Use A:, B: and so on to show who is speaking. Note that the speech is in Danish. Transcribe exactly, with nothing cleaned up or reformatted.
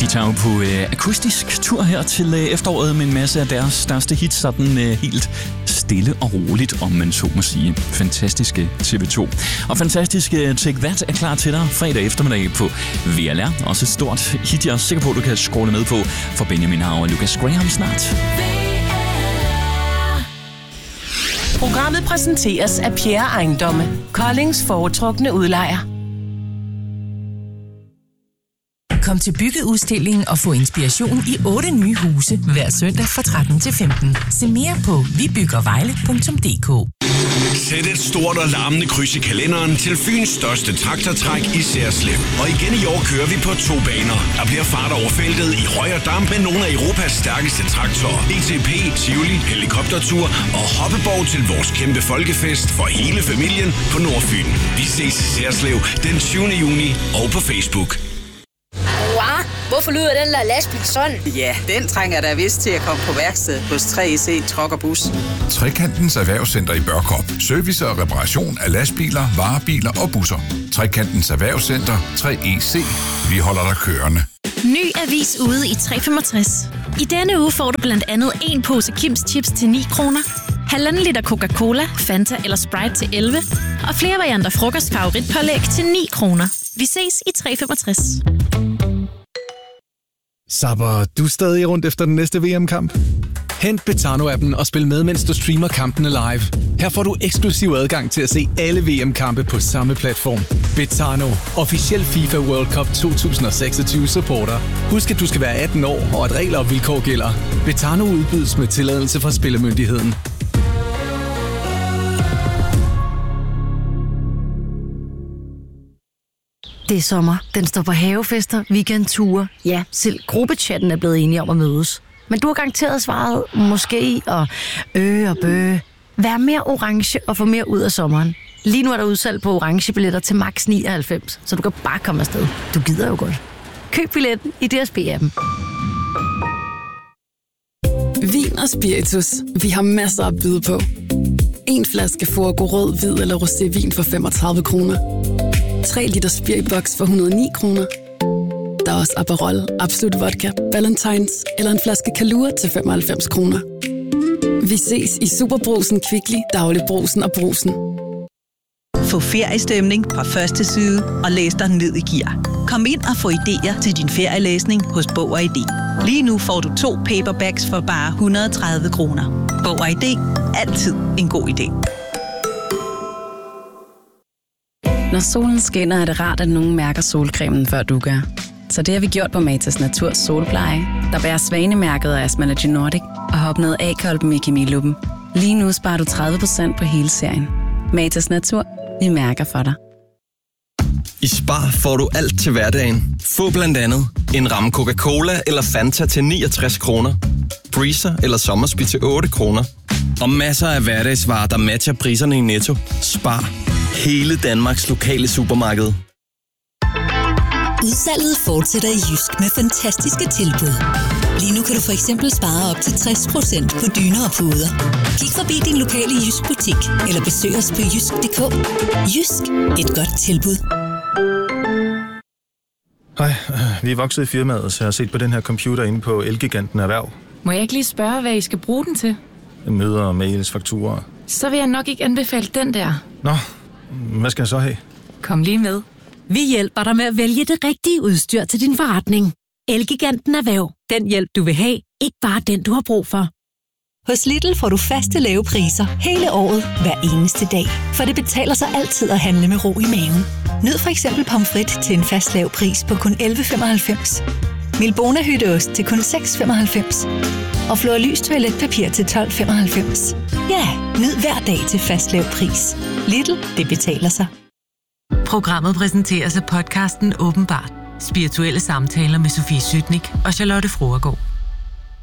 A: tager jo på øh, akustisk tur her til øh, efteråret med en masse af deres største hits, sådan øh, helt stille og roligt, om man så må sige. Fantastiske T V to. Og fantastiske Take That er klar til dig fredag eftermiddag på V L R. Også et stort hit, jeg er sikker på, at du kan scrolle med på for Benjamin Hav og Lucas Graham snart.
B: Programmet præsenteres af Pierre Ejendomme, Koldings foretrukne udlejer. Kom til Byggeudstillingen og få inspiration i otte nye huse hver søndag fra tretten til femten. Se mere på vi bygger vejle punktum d k.
C: Sæt et stort og larmende kryds i kalenderen til Fyns største traktortræk i Særslev. Og igen i år kører vi på to baner. Der bliver fart over feltet i høj og damp med nogle af Europas stærkeste traktorer. E T P, Tivoli, helikoptertur og hoppeborg til vores kæmpe folkefest for hele familien på Nordfyn. Vi ses i Særslev den tyvende juni og på Facebook.
D: Hvorfor lyder den der lastbil sådan?
E: Ja, den trænger der vist til at komme på værksted hos tre E C Truck og Bus.
F: Trekantens Erhvervscenter i Børkop. Service og reparation af lastbiler, varebiler og busser. Trekantens Erhvervscenter tre E C. Vi holder dig kørende.
G: Ny avis ude i tre femogtres. I denne uge får du blandt andet en pose Kims Chips til ni kroner, halvanden liter Coca-Cola, Fanta eller Sprite til elleve, og flere varianter frokostfavoritpålæg til ni kroner. Vi ses i tre femogtres.
H: Sapper du stadig rundt efter den næste V M-kamp? Hent Betano-appen og spil med, mens du streamer kampene live. Her får du eksklusiv adgang til at se alle V M-kampe på samme platform. Betano, officiel FIFA World Cup to tusind og seksogtyve supporter. Husk, at du skal være atten år, og at regler og vilkår gælder. Betano udbydes med tilladelse fra Spillemyndigheden.
I: Det er sommer. Den står på havefester, weekendture. Ja, selv gruppechatten er blevet enige om at mødes. Men du har garanteret svaret måske og øh og bøh. Vær mere orange og få mere ud af sommeren. Lige nu er der udsalg på orange billetter til max nioghalvfems, så du kan bare komme afsted. Du gider jo godt. Køb billetten i D S B-appen.
J: Vin og spiritus. Vi har masser at byde på. En flaske Forgo rød, hvid eller rosévin for femogtredive kroner. tre liter Spiribox for et hundrede og ni kroner. Der er også Aperol, Absolut Vodka, Valentines eller en flaske Kalua til femoghalvfems kroner. Vi ses i Superbrugsen, Kvickly, Dagligbrugsen og Brugsen.
K: Få feriestemning fra første side og læs dig ned i gear. Kom ind og få idéer til din ferielæsning hos Bog og I D. Lige nu får du to paperbacks for bare et hundrede og tredive kroner. Bog og I D. Altid en god idé.
L: Når solen skinner, er det rart, at nogen mærker solcremen, før du gør. Så det har vi gjort på Matas Naturs Solpleje, der bærer svanemærket af Asmalogy Nordic og har opnået A-kolben i Kemiluppen. Lige nu sparer du tredive procent på hele serien. Matas Natur. Vi mærker for dig.
M: I Spar får du alt til hverdagen. Få blandt andet en ramme Coca-Cola eller Fanta til niogtres kroner. Breezer eller Sommersby til otte kroner. Og masser af hverdagsvarer, der matcher priserne i Netto. Spar. Hele Danmarks lokale supermarked.
N: Udsalget fortsætter i Jysk med fantastiske tilbud. Lige nu kan du for eksempel spare op til tres procent på dyner og puder. Kig forbi din lokale Jysk butik eller besøg os på jysk punktum d k. Jysk. Et godt tilbud.
O: Hej, vi er vokset i firmaet, så jeg har set på den her computer inde på Elgiganten Erhverv.
P: Må jeg ikke lige spørge, hvad I skal bruge den til?
O: Møder, mails, fakturer.
P: Så vil jeg nok ikke anbefale den der.
O: Nå, hvad skal jeg så have?
P: Kom lige med.
I: Vi hjælper dig med at vælge det rigtige udstyr til din forretning. Elgiganten Erhverv. Den hjælp, du vil have. Ikke bare den, du har brug for.
N: Hos Lidl får du faste lave priser hele året, hver eneste dag. For det betaler sig altid at handle med ro i maven. Nyd for eksempel pomfrit til en fast lav pris på kun elleve femoghalvfems. Milbona hytteost til kun seks femoghalvfems. Og Florlys toiletpapir til tolv femoghalvfems. Ja, nyd hver dag til fast lav pris. Lidl, det betaler sig.
B: Programmet præsenteres af podcasten Åbenbart. Spirituelle samtaler med Sofie Sytnik og Charlotte Froergaard.